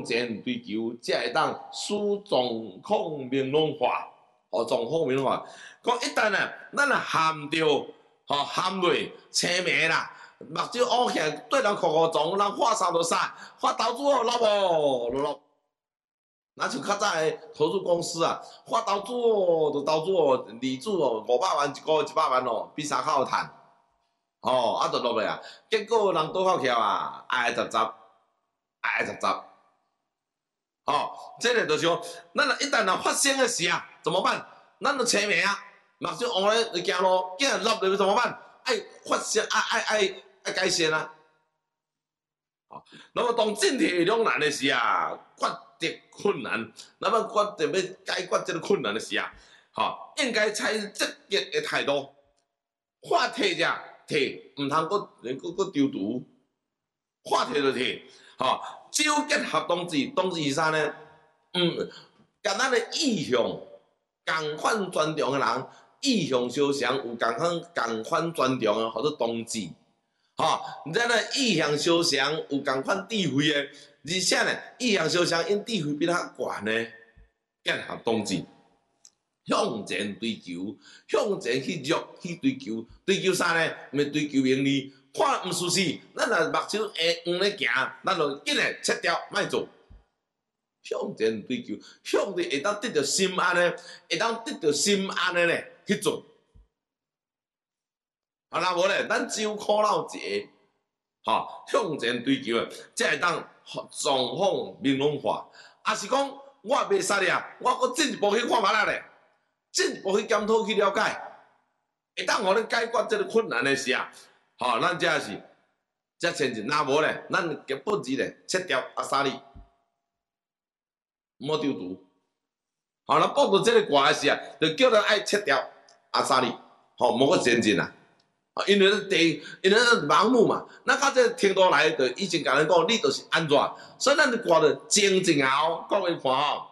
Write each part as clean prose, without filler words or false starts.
前追求，才会当使状况明朗化。状况明朗化，讲一旦咱含着含落青眉啦，目睭乌起来，对人哭哭撞，人发啥就啥，发投资落无落落。那像较早的投资公司啊，发投资就投资利子500万一个月100万比3口趁，就落来啊。结果人倒口徛啊，挨挨杂，这个就是讲，咱一旦发生的事啊，怎么办？咱就青面啊，目睭往咧行路，竟然落入怎么办？爱发生，爱改善啊！那么当政体两难的时啊，决定困难，那么决定要解决这个困难的时啊，应该采积极的态度，话题者提，唔通搁丢毒，话题就提，纠结合同志，同志是啥呢？甲咱的意向共款尊重的人，意向相像，有共款尊重的，或者同志。咱的意向相像，有共款智慧的，而且呢，意向相像，因智慧比咱悬呢，结合同志，向前追求，向前去追求，追求啥呢？毋是追求名利，看毋舒适，咱若目睭黄咧行，咱就紧诶切掉，莫做。向前追求，向着会当得到心安呢，会当得到心安的呢去做。若无咧，咱只有苦恼一个，向前追求，才会当状况明朗化。也是讲，我袂使啊，我搁进一步去看觅咧，进一步去检讨去了解，会当互咱解决这个困难的事啊。咱这是这前进，若无咧，咱根本质咧切掉沙哩，莫丢毒。咱报到这个卦的时啊，就叫咱爱切掉沙哩，莫搁前进啊。因为盲目嘛，咱到这程度来，就以前甲咱讲，你就是安怎，所以咱就挂着静一熬，各位看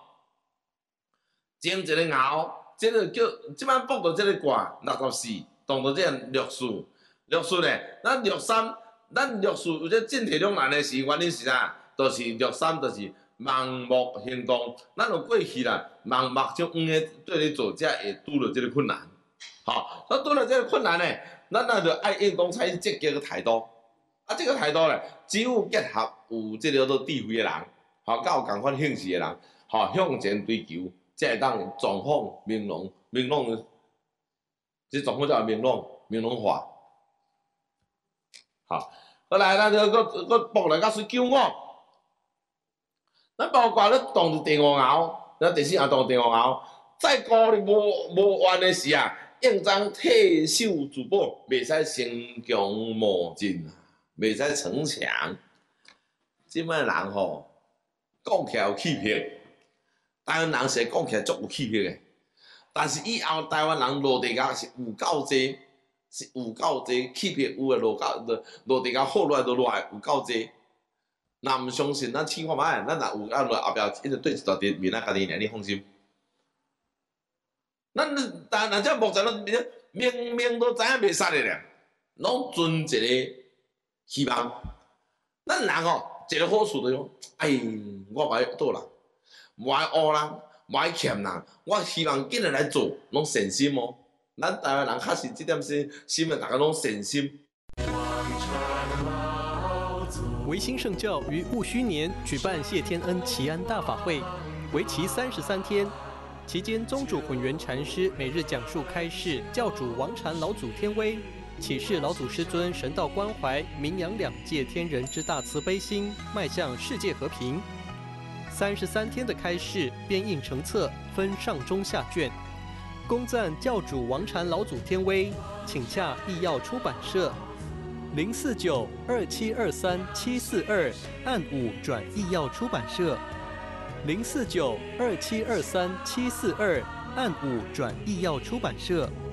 静一个熬，这个叫即摆报到这个卦64，当到这六数咧，咱六数有这进退两难的是原因是啥？就是63，就是盲目行动，咱就过去啦，盲目种黄的对你做，才会拄到这个困难。所以拄到这个困难呢。咱就爱应当采积极的态度，这个态度咧，只有结合有这个做智慧的人，甲有共款兴趣的人，向前追求，才会当状况明朗，这状况才会明朗化。后来咱就搁卜来到水9五，咱包括咧当住第5爻，咱第4爻当第5爻，再高你无完的事啊！应当退守自保，袂使成强冒进啊，袂使逞强。即摆人讲起来有气魄，台湾人是讲起来足有气魄的，但是以后台湾人落地价是有够济，气魄有诶落地价好落落来有够济。若毋相信，咱试看觅，咱若有落后壁一直对一大滴面家己尔，你放心。咱这目前明明都知影袂使的咧，拢存一个希望。咱人一个好处就是讲，我袂倒人，无爱恶人，无爱欠人，我希望今日来做，拢善心哦。咱台湾人确实这点心大家拢善心。 维新圣教于戊戌年举办谢天恩祈安大法会，为期33天。期间，宗主混元禅师每日讲述开示教主王禅老祖天威，启示老祖师尊神道关怀，名扬两界天人之大慈悲心，迈向世界和平。33天的开示编印成册，分上中下卷，恭赞教主王禅老祖天威，请洽义耀出版社049-2723-742按5转义耀出版社。049-2723-742按5转义耀出版社。